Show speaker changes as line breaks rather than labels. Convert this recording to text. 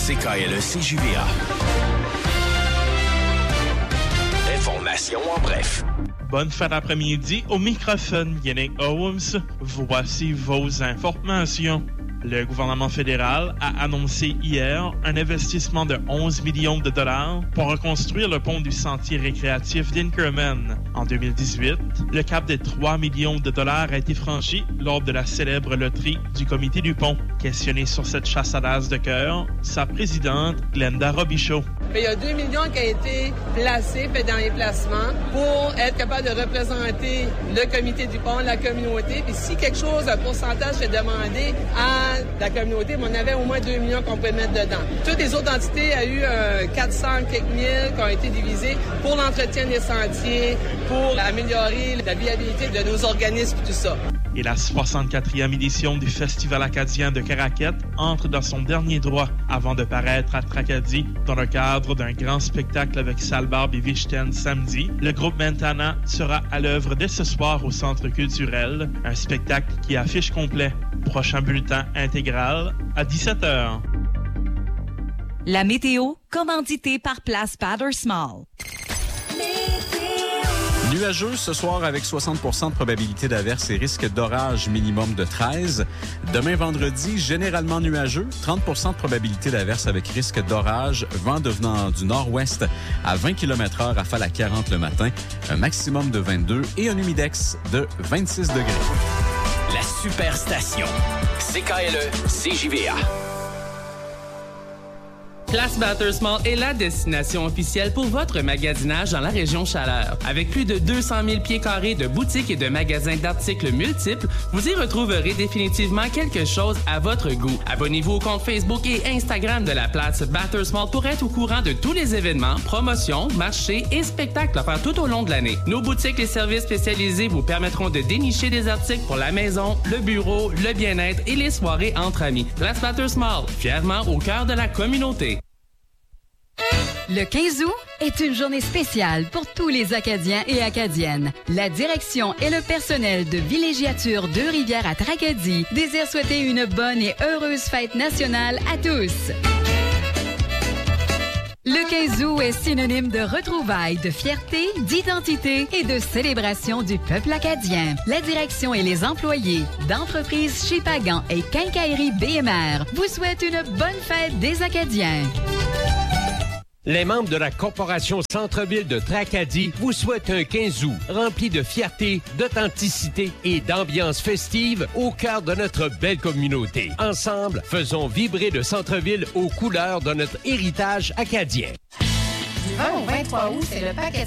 CKLE CJVA. Information en bref.
Bonne fin d'après-midi. Au microphone, Yannick Holmes. Voici vos informations. Le gouvernement fédéral a annoncé hier un investissement de 11 millions de dollars pour reconstruire le pont du sentier récréatif d'Inkerman. En 2018, le cap des 3 millions de dollars a été franchi lors de la célèbre loterie du comité du pont. Questionnée sur cette chasse à l'as de cœur, sa présidente, Glenda Robichaud.
Il y a 2 millions qui ont été placés, faits dans les placements, pour être capable de représenter le comité du pont, la communauté. Puis si quelque chose, un pourcentage est demandé à la communauté, on avait au moins 2 millions qu'on pouvait mettre dedans. Toutes les autres entités ont eu 400 quelques mille qui ont été divisés pour l'entretien des sentiers, pour améliorer la viabilité de nos organismes, tout ça.
Et la 64e édition du Festival acadien de Caraquette entre dans son dernier droit avant de paraître à Tracadie dans le cadre d'un grand spectacle avec Salbarbe et Vichten samedi. Le groupe Mentana sera à l'œuvre dès ce soir au Centre culturel, un spectacle qui affiche complet. Prochain bulletin intégral à 17h.
La météo, commanditée par Place Battersmall.
Nuageux ce soir avec 60% de probabilité d'averse et risque d'orage minimum de 13. Demain vendredi, généralement nuageux, 30% de probabilité d'averse avec risque d'orage, vent devenant du nord-ouest à 20 km/h, rafale à 40 le matin, un maximum de 22 et un humidex de 26 degrés.
La Superstation. CKLE CJVA.
Place Battersmall est la destination officielle pour votre magasinage dans la région Chaleur. Avec plus de 200 000 pieds carrés de boutiques et de magasins d'articles multiples, vous y retrouverez définitivement quelque chose à votre goût. Abonnez-vous au compte Facebook et Instagram de la Place Battersmall pour être au courant de tous les événements, promotions, marchés et spectacles offerts tout au long de l'année. Nos boutiques et services spécialisés vous permettront de dénicher des articles pour la maison, le bureau, le bien-être et les soirées entre amis. Place Battersmall, fièrement au cœur de la communauté.
Le 15 août est une journée spéciale pour tous les Acadiens et Acadiennes. La direction et le personnel de Villégiature Deux-Rivières à Tracadie désirent souhaiter une bonne et heureuse fête nationale à tous. Le 15 août est synonyme de retrouvailles, de fierté, d'identité et de célébration du peuple acadien. La direction et les employés d'entreprises Chipagan et Quincaillerie BMR vous souhaitent une bonne fête des Acadiens.
Les membres de la Corporation Centre-Ville de Tracadie vous souhaitent un 15 août rempli de fierté, d'authenticité et d'ambiance festive au cœur de notre belle communauté. Ensemble, faisons vibrer le centre-ville aux couleurs de notre héritage acadien.
Du 20 au 23 août, c'est le paquet